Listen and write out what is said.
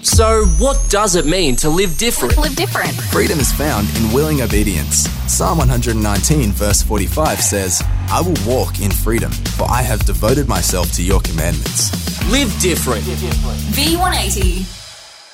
So, what does it mean to live different? Live different. Freedom is found in willing obedience. Psalm 119 verse 45 says, I will walk in freedom, for I have devoted myself to your commandments. Live different. V180.